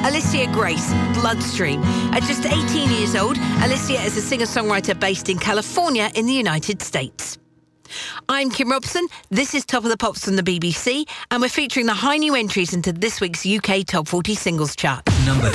Alicia Grace, Bloodstream. At just 18 years old, Alicia is a singer-songwriter based in California in the United States. I'm Kim Robson. This is Top of the Pops from the BBC, and we're featuring the high new entries into this week's UK Top 40 Singles Chart. Number